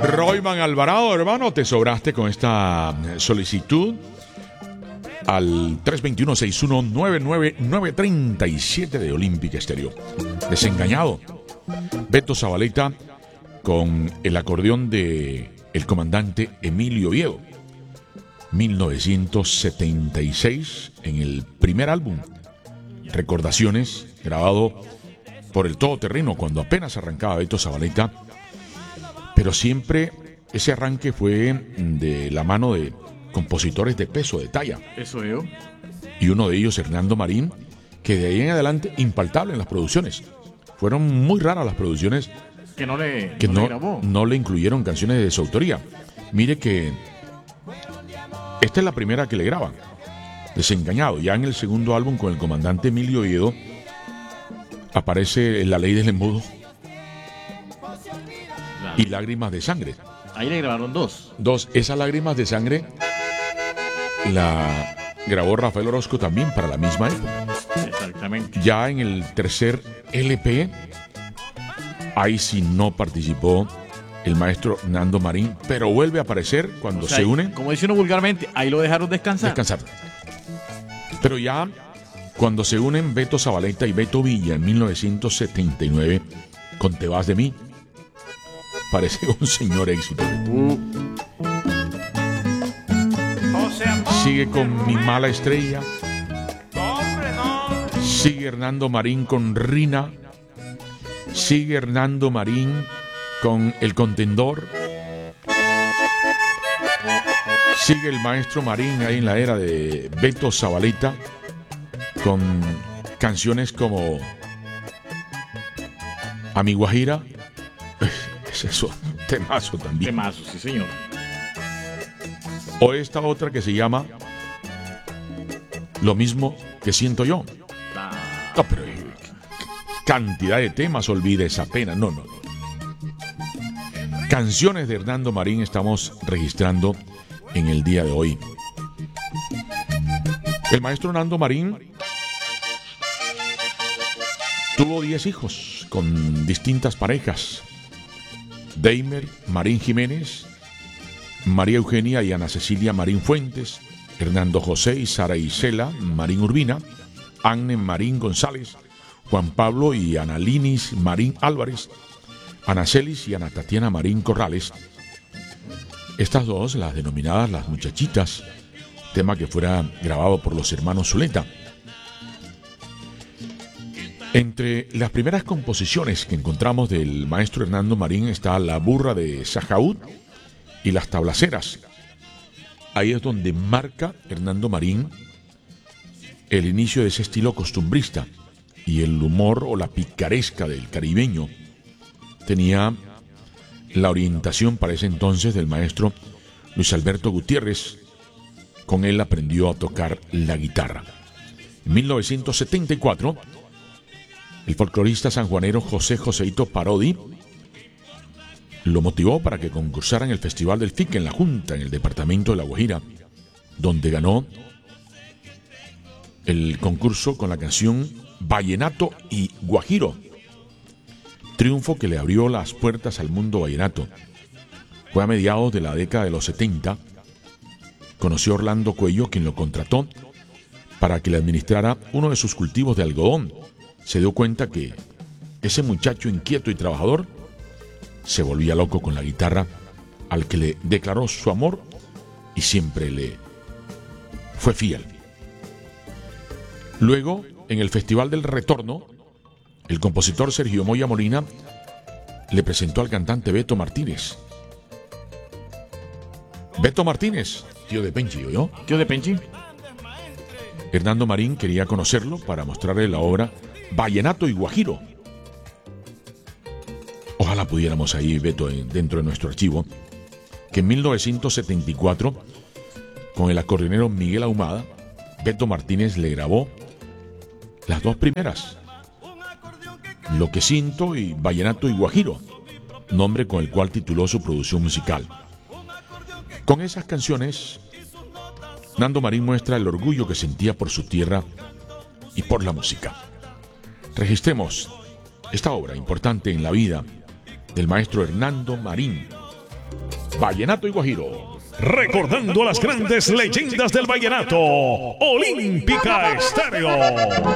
Royman Alvarado, hermano, te sobraste con esta solicitud al 321-6199937 de Olímpica Estéreo. Desengañado. Beto Zabaleta con el acordeón de el comandante Emilio Oviedo. 1976, en el primer álbum, Recordaciones, grabado por el Todoterreno cuando apenas arrancaba Beto Zabaleta. Pero siempre ese arranque fue de la mano de compositores de peso, de talla. Eso yo. Y uno de ellos, Hernando Marín, que de ahí en adelante, impaltable en las producciones. Fueron muy raras las producciones que no le grabó. No le incluyeron canciones de su autoría. Mire que esta es la primera que le graban, Desengañado. Ya en el segundo álbum, con el comandante Emilio Oviedo, aparece La Ley del Embudo y Lágrimas de Sangre. Ahí le grabaron dos. Esas Lágrimas de Sangre la grabó Rafael Orozco también para la misma época. Exactamente. Ya en el tercer LP, ahí sí no participó el maestro Hernando Marín, pero vuelve a aparecer cuando se unen. Como dice uno vulgarmente, ahí lo dejaron descansar. Pero ya cuando se unen Beto Zabaleta y Beto Villa en 1979 con Te vas de mí, parece un señor éxito. Sigue con Mi mala estrella. Sigue Hernando Marín con Rina. Sigue Hernando Marín con El Contendor. Sigue el maestro Marín ahí en la era de Beto Zabaleta con canciones como A mi Guajira. Es eso, temazo también. Temazo, sí señor. O esta otra que se llama Lo mismo que siento yo. No, pero cantidad de temas, olvide esa pena. No. Canciones de Hernando Marín estamos registrando en el día de hoy. El maestro Hernando Marín tuvo 10 hijos con distintas parejas. Deimer Marín Jiménez, María Eugenia y Ana Cecilia Marín Fuentes, Hernando José y Sara Isela Marín Urbina, Anne Marín González, Juan Pablo y Ana Linis Marín Álvarez, Ana Celis y Ana Tatiana Marín Corrales. Estas dos, las denominadas Las Muchachitas, tema que fuera grabado por los hermanos Zuleta. Entre las primeras composiciones que encontramos del maestro Hernando Marín está La burra de Sajaúd y Las tablaceras. Ahí es donde marca Hernando Marín el inicio de ese estilo costumbrista y el humor o la picaresca del caribeño. Tenía la orientación para ese entonces del maestro Luis Alberto Gutiérrez. Con él aprendió a tocar la guitarra. En 1974, el folclorista sanjuanero José Joseito Parodi lo motivó para que concursara en el Festival del FIC en La Junta, en el departamento de La Guajira, donde ganó el concurso con la canción Vallenato y Guajiro. Triunfo que le abrió las puertas al mundo vallenato. Fue a mediados de la década de los 70. Conoció a Orlando Cuello, quien lo contrató para que le administrara uno de sus cultivos de algodón. Se dio cuenta que ese muchacho inquieto y trabajador se volvía loco con la guitarra, al que le declaró su amor y siempre le fue fiel. Luego, en el Festival del Retorno, el compositor Sergio Moya Molina le presentó al cantante Beto Martínez. Beto Martínez, tío de Penchi, ¿yo? Tío de Penchi. Hernando Marín quería conocerlo para mostrarle la obra Vallenato y Guajiro. Ojalá pudiéramos ahí, Beto, dentro de nuestro archivo, que en 1974, con el acordeonero Miguel Ahumada, Beto Martínez le grabó las dos primeras, Lo que siento y Vallenato y Guajiro, nombre con el cual tituló su producción musical. Con esas canciones, Hernando Marín muestra el orgullo que sentía por su tierra y por la música. Registremos esta obra importante en la vida del maestro Hernando Marín. Vallenato y Guajiro. Recordando las grandes leyendas del vallenato. Olímpica Estéreo.